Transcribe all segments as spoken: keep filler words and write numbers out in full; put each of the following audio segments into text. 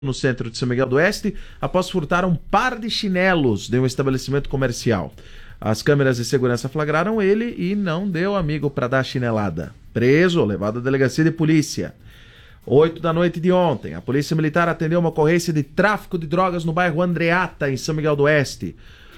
no centro de São Miguel do Oeste após furtar um par de chinelos de um estabelecimento comercial. As câmeras de segurança flagraram ele e não deu amigo para dar chinelada. Preso, levado à delegacia de polícia. Oito da noite de ontem, a Polícia Militar atendeu uma ocorrência de tráfico de drogas no bairro Andreata, em São Miguel do Oeste.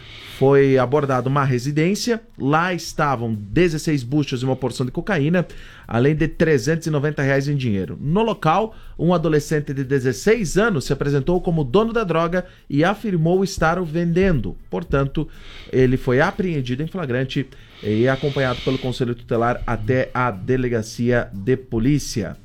Foi abordada uma residência, lá estavam dezesseis buchas e uma porção de cocaína, além de trezentos e noventa reais em dinheiro. No local, um adolescente de dezesseis anos se apresentou como dono da droga e afirmou estar o vendendo. Portanto, ele foi apreendido em flagrante e acompanhado pelo Conselho Tutelar até a delegacia de polícia.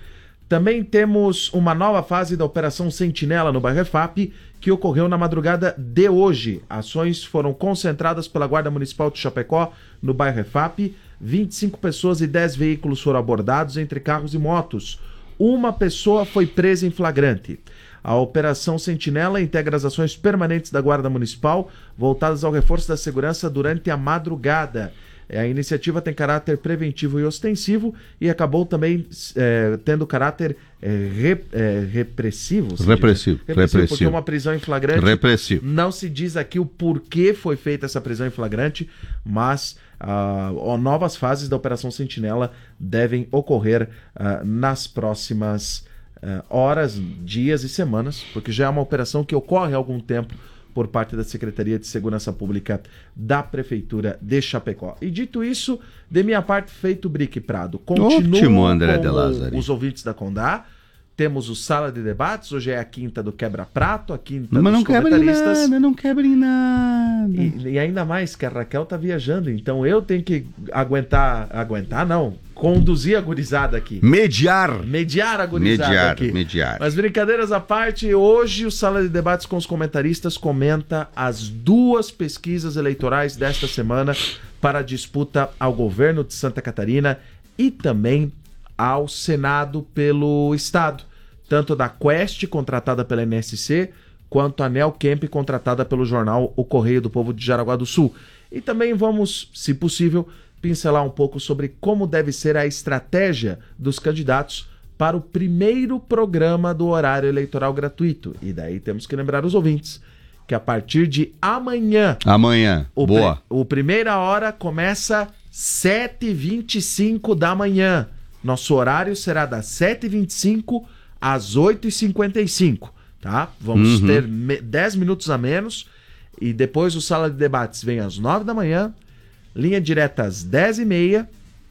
Também temos uma nova fase da Operação Sentinela no bairro Efap, que ocorreu na madrugada de hoje. Ações foram concentradas pela Guarda Municipal de Chapecó no bairro Efap. vinte e cinco pessoas e dez veículos foram abordados entre carros e motos. Uma pessoa foi presa em flagrante. A Operação Sentinela integra as ações permanentes da Guarda Municipal voltadas ao reforço da segurança durante a madrugada. A iniciativa tem caráter preventivo e ostensivo e acabou também é, tendo caráter é, re, é, repressivo. Repressivo, repressivo. Repressivo, porque uma prisão em flagrante. Repressivo. Não se diz aqui o porquê foi feita essa prisão em flagrante, mas uh, novas fases da Operação Sentinela devem ocorrer uh, nas próximas uh, horas, dias e semanas, porque já é uma operação que ocorre há algum tempo por parte da Secretaria de Segurança Pública da Prefeitura de Chapecó. E dito isso, de minha parte, feito Brique Prado. Continuo André com de Lázari. Os ouvintes da Condá. Temos o Sala de Debates, hoje é a quinta do Quebra-Prato, a quinta não, mas dos não comentaristas. Nada, não quebra em nada. E, e ainda mais que a Raquel tá viajando, então eu tenho que aguentar, aguentar não, conduzir a gurizada aqui. Mediar. Mediar a gurizada mediar, aqui. Mediar. Mas brincadeiras à parte, hoje o Sala de Debates com os comentaristas comenta as duas pesquisas eleitorais desta semana para a disputa ao governo de Santa Catarina e também ao Senado pelo Estado, tanto da Quest, contratada pela N S C, quanto a Nelcamp, contratada pelo jornal O Correio do Povo de Jaraguá do Sul. E também vamos, se possível, pincelar um pouco sobre como deve ser a estratégia dos candidatos para o primeiro programa do horário eleitoral gratuito. E daí temos que lembrar os ouvintes que a partir de amanhã... Amanhã, o boa. Pre, o Primeira Hora começa sete e vinte e cinco da manhã. Nosso horário será das sete e vinte e cinco às oito e cinquenta e cinco, tá? Vamos uhum. ter dez minutos a menos e depois o Sala de Debates vem às nove da manhã, Linha Direta às dez e meia,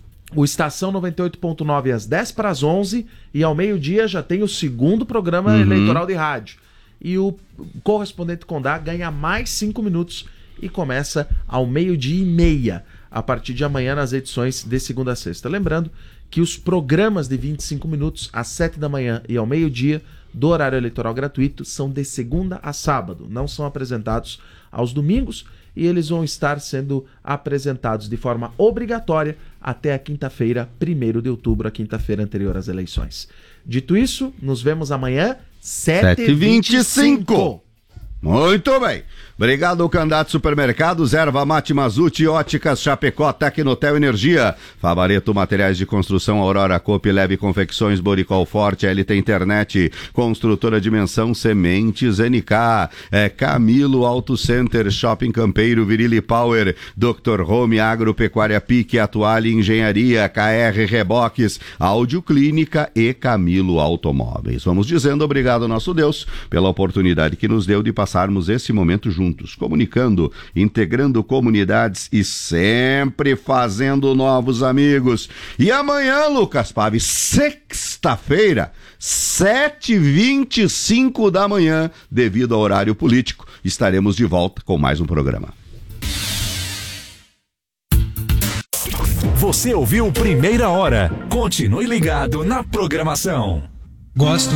o Estação noventa e oito ponto nove às dez para as onze e ao meio-dia já tem o segundo programa uhum. eleitoral de rádio. E o correspondente Condá ganha mais cinco minutos e começa ao meio-dia e meia, a partir de amanhã nas edições de segunda a sexta. Lembrando que os programas de vinte e cinco minutos às sete da manhã e ao meio-dia do horário eleitoral gratuito são de segunda a sábado, não são apresentados aos domingos e eles vão estar sendo apresentados de forma obrigatória até a quinta-feira, primeiro de outubro, a quinta-feira anterior às eleições. Dito isso, nos vemos amanhã, sete e vinte e cinco. Muito bem. Obrigado, Candidato Supermercados, Erva Mate Mazuti, Óticas Chapecó, Tecnotel Energia, Favareto Materiais de Construção, Aurora Coop, Leve Confecções, Boricol Forte, L T Internet, Construtora Dimensão, Sementes, N K, é, Camilo Auto Center, Shopping Campeiro, Virili Power, doutor Home, Agropecuária Pique, Atuale Engenharia, K R Reboques, Áudio Clínica e Camilo Automóveis. Vamos dizendo obrigado ao nosso Deus pela oportunidade que nos deu de passarmos esse momento juntos. Comunicando, integrando comunidades e sempre fazendo novos amigos. E amanhã, Lucas Pave, sexta-feira, sete e vinte e cinco da manhã, devido ao horário político, estaremos de volta com mais um programa. Você ouviu Primeira Hora. Continue ligado na programação. Gosto